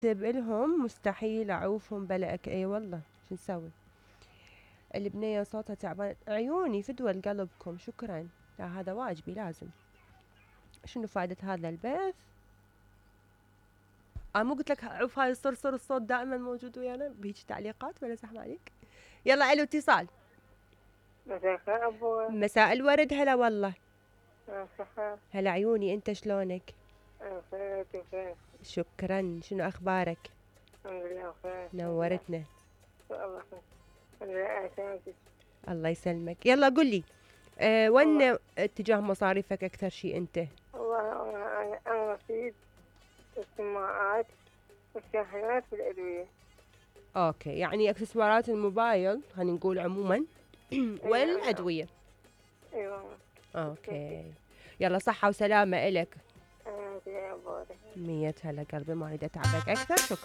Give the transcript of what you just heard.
اكتب لهم مستحيل اعوفهم بلأك. اي والله شو نسوي؟ البنية صوتها تعبان. عيوني فدوى لقلبكم، شكرا. لا هذا واجبي لازم. شنو فائدة هذا البث؟ مو قلت لك عوف هاي الصرصر الصوت دائما موجود ويانا بهيج تعليقات ولا زحمة عليك؟ يلا الو اتصال. مساء الخير أبوي. مساء الورد. هلا والله. مساء هلا عيوني، انت شلونك؟ الخير. بخير شكرا. شنو اخبارك؟ الحمد لله بخير. نورتنا. الله خير. الحمد لله أحسنتي. الله يسلمك. يلا قل لي، وين اتجاه مصاريفك اكثر شيء انت؟ والله أنا رصيد السماعات والشاحنات والأدوية. اوكي، يعني اكسسوارات الموبايل خلينا نقول عموما والادويه. أيوة. اوكي. يلا صحه وسلامه الك. أنا يا أبوي. 100 هلا قلبي، ما اريد اتعبك اكثر. شكرا.